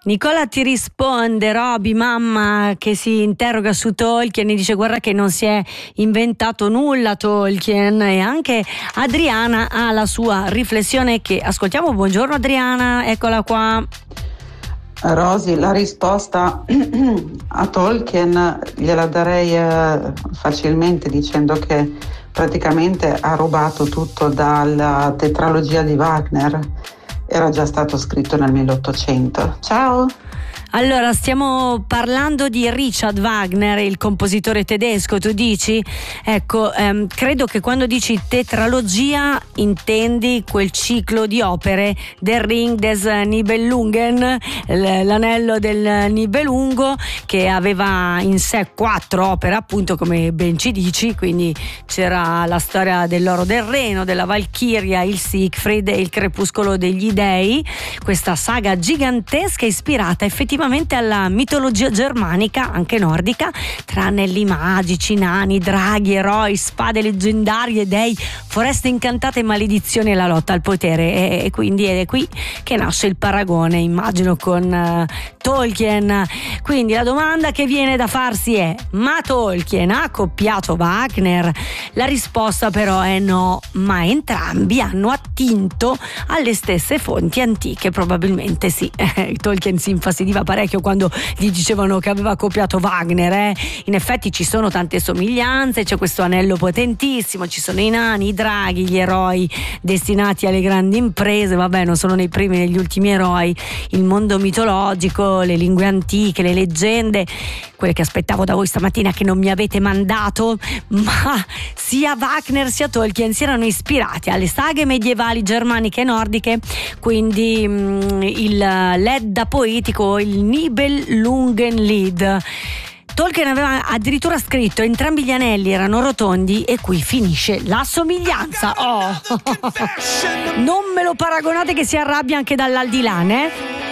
Nicola ti risponde, Roby, mamma che si interroga su Tolkien e dice guarda che non si è inventato nulla Tolkien, e anche Adriana ha la sua riflessione che ascoltiamo. Buongiorno Adriana, eccola qua. Rosy, la risposta a Tolkien gliela darei facilmente dicendo che praticamente ha rubato tutto dalla tetralogia di Wagner. Era già stato scritto nel 1800. Ciao! Allora, stiamo parlando di Richard Wagner, il compositore tedesco, tu dici? Ecco, credo che quando dici tetralogia intendi quel ciclo di opere del Ring des Nibelungen, l'anello del Nibelungo, che aveva in sé 4 opere, appunto, come ben ci dici, quindi c'era la storia dell'Oro del Reno, della Valchiria, il Siegfried e il Crepuscolo degli Dei, questa saga gigantesca ispirata effettivamente alla mitologia germanica, anche nordica, tra anelli magici, nani, draghi, eroi, spade leggendarie, dei, foreste incantate e maledizioni e la lotta al potere, e quindi è qui che nasce il paragone, immagino, con Tolkien. Quindi la domanda che viene da farsi è: ma Tolkien ha copiato Wagner? La risposta però è no, ma entrambi hanno attinto alle stesse fonti antiche, probabilmente sì. Tolkien si infastidiva parecchio quando gli dicevano che aveva copiato Wagner. In effetti ci sono tante somiglianze, c'è questo anello potentissimo, ci sono i nani, i draghi, gli eroi destinati alle grandi imprese, vabbè, non sono nei primi né negli ultimi eroi, il mondo mitologico, le lingue antiche, le leggende, quelle che aspettavo da voi stamattina che non mi avete mandato, ma sia Wagner sia Tolkien si erano ispirati alle saghe medievali germaniche e nordiche, quindi l'Edda poetico, il Nibelungenlied. Tolkien aveva addirittura scritto entrambi gli anelli erano rotondi e qui finisce la somiglianza. Oh. Non me lo paragonate che si arrabbia anche dall'aldilà, né?